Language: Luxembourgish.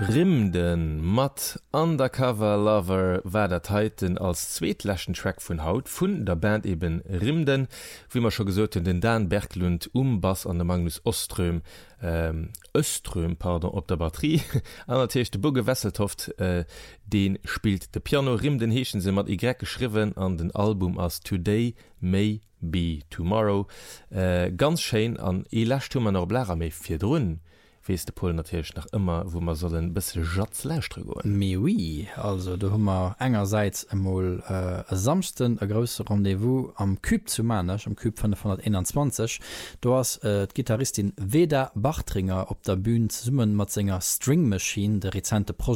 Rimden mat Undercover Lover war dat heiten als zweetlächen Track vun Haut vun der Band eben Rimden, wie man schon gesot den Dan Berglund Bass an der Magnus Oström op der Batterie an der Techte Buge Wesseltoft den spielt de Piano Rimden heechen se mat Y geschriven an den Album as Today May Be Tomorrow ganz schein an Elächttummer noch Blärer méi fir Drnnen. Wees de Polen natürlich nach immer, wo man soll ein bisschen Schatz leichter gehen. Mais oui, also da haben wir einerseits einmal samsten ein größeres Rendezvous am Küb zu machen, am Küb von 521. Du hast die Gitarristin Veda Bachtringer auf der Bühne zusammen mit seiner String Machine, der rezente Projekt